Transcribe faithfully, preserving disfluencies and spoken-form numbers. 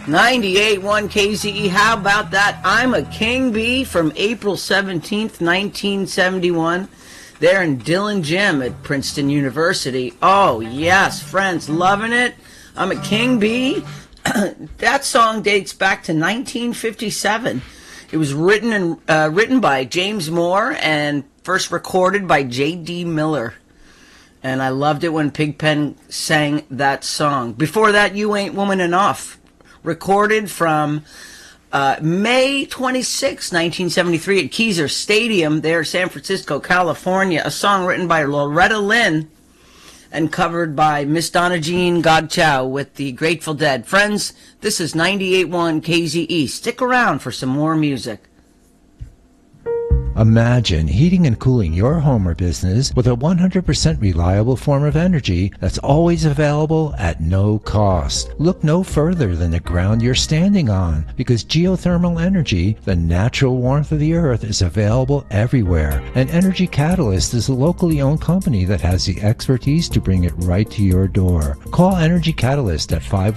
ninety-eight point one K Z E, how about that? I'm a King Bee from April seventeenth, nineteen seventy-one. There in Dillon Gym at Princeton University. Oh, yes, friends, loving it. I'm a King Bee. That song dates back to nineteen fifty-seven. It was written and uh, written by James Moore and first recorded by J D Miller. And I loved it when Pigpen sang that song. Before that, You Ain't Woman Enough, recorded from uh, May twenty-sixth, nineteen seventy-three at Kezar Stadium there in San Francisco, California. A song written by Loretta Lynn and covered by Miss Donna Jean Godchow with the Grateful Dead. Friends, this is ninety-eight point one K Z E. Stick around for some more music. Imagine heating and cooling your home or business with a one hundred percent reliable form of energy that's always available at no cost. Look no further than the ground you're standing on, because geothermal energy, the natural warmth of the earth, is available everywhere. And Energy Catalyst is a locally owned company that has the expertise to bring it right to your door. Call Energy Catalyst at five